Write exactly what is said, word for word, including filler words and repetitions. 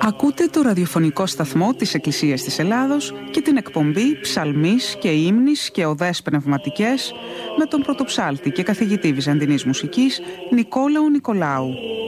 Ακούτε το ραδιοφωνικό σταθμό της Εκκλησίας της Ελλάδος και την εκπομπή «Ψαλμής και ύμνης και οδές πνευματικές» με τον πρωτοψάλτη και καθηγητή βυζαντινής μουσικής Νικόλαο Νικολάου.